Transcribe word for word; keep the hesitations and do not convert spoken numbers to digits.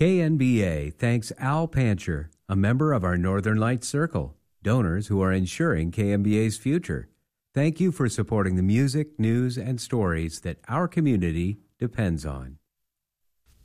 K N B A thanks Al Pancher, a member of our Northern Lights Circle, donors who are ensuring K N B A's future. Thank you for supporting the music, news, and stories that our community depends on.